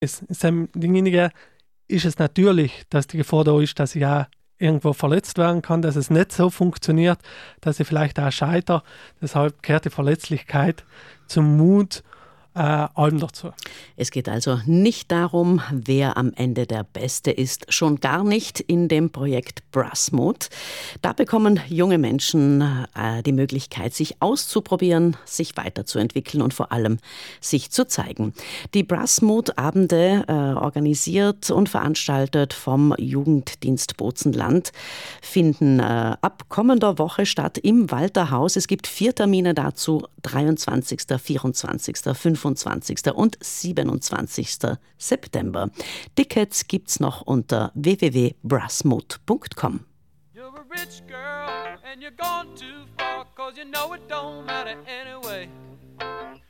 Demjenigen ist es natürlich, dass die Gefahr da ist, dass ich auch irgendwo verletzt werden kann, dass es nicht so funktioniert, dass ich vielleicht auch scheitere. Deshalb gehört die Verletzlichkeit zum Mut allem dazu. Es geht also nicht darum, wer am Ende der Beste ist, schon gar nicht in dem Projekt Brassmood. Da bekommen junge Menschen die Möglichkeit, sich auszuprobieren, sich weiterzuentwickeln und vor allem sich zu zeigen. Die Brassmood-Abende, organisiert und veranstaltet vom Jugenddienst Bozenland, finden ab kommender Woche statt im Walterhaus. Es gibt 4 Termine dazu, 23., 24., 25. und 27. September. Tickets gibt's noch unter www.brassmood.com. You're a rich girl and you're gone too far, 'cause you know it don't matter anyway.